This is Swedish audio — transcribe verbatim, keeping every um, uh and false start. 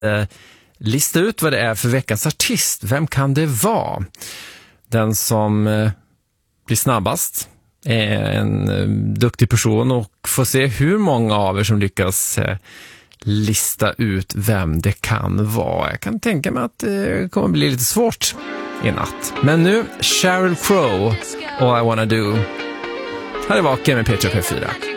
eh, lista ut vad det är för veckans artist. Vem kan det vara? Den som eh, blir snabbast är en eh, duktig person och får se hur många av er som lyckas eh, lista ut vem det kan vara. Jag kan tänka mig att det kommer bli lite svårt i natt. Men nu, Sheryl Crow och I Wanna Do. Här är Vaken med P tre P fyra.